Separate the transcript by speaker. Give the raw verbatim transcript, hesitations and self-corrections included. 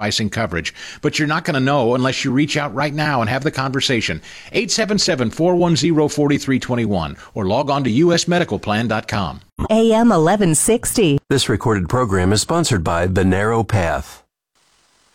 Speaker 1: sacrificing coverage. But you're not going to know unless you reach out right now and have the conversation. eight seven seven, four one zero, four three two one or log on to u s medical plan dot com.
Speaker 2: A M eleven sixty.
Speaker 3: This recorded program is sponsored by The Narrow Path.